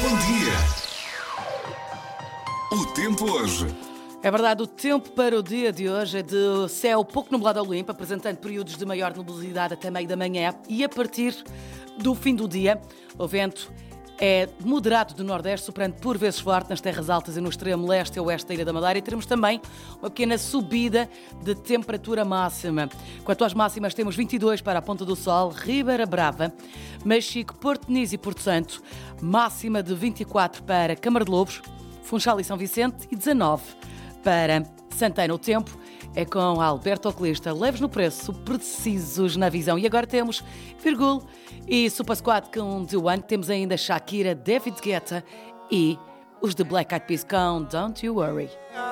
Bom dia! O tempo hoje. É verdade, o tempo para o dia de hoje é de céu pouco nublado ao limpo, apresentando períodos de maior nubosidade até meio da manhã e a partir do fim do dia, o vento é moderado do nordeste, soprando por vezes forte nas terras altas e no extremo leste e oeste da Ilha da Madeira, e teremos também uma pequena subida de temperatura máxima. Quanto às máximas, temos 22 para a Ponta do Sol, Ribeira Brava, Machico, Porto Nis e Porto Santo, máxima de 24 para Câmara de Lobos, Funchal e São Vicente e 19 para Santana. O tempo é com Alberto Oculista, leves no preço, precisos na visão. E agora temos Virgul e Super Squad com The One. Temos ainda Shakira, David Guetta e os The Black Eyed Peas com Don't You Worry.